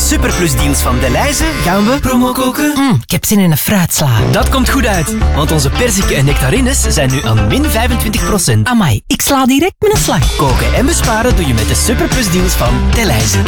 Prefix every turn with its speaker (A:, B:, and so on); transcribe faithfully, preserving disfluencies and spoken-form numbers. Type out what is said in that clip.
A: Superplus deals van Delhaize gaan we promo koken.
B: Mm, ik heb zin in een fruitsla.
A: Dat komt goed uit, want onze perziken en nectarines zijn nu aan min vijfentwintig procent.
B: Amai, ik sla direct met een slag.
A: Koken en besparen doe je met de Superplus deals van Delhaize.